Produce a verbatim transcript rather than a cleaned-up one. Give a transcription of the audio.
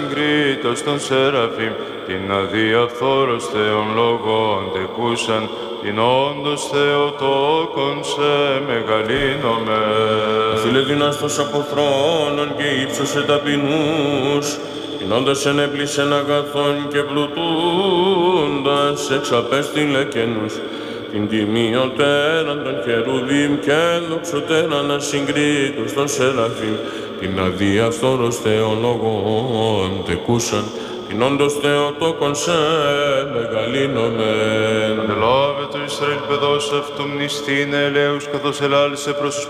Κρήτος των Σεραφείμ, την αδιαφθόρος Θεών λόγων τεκούσαν, την όντως Θεοτόκον σε μεγαλύνομαι. Φίλε δυναστός από θρόνων και ύψωσε ταπεινούς, την όντως ενέπλησεν αγαθών και πλουτούντας εξαπέστειλε καινούς. Την τιμιωτέραν των χερουβίμ και δοξωτέραν ασυγκρίτως των Σεραφείμ, την αδιαφθόρος Θεών λόγων τεκούσαν, την όντως Θεοτόκον σε μεγαλύνομεν. Αντελάβε το Ισραήλ παιδός αυτού μνηστήν ελέους, καθώς ελάλησε προς τους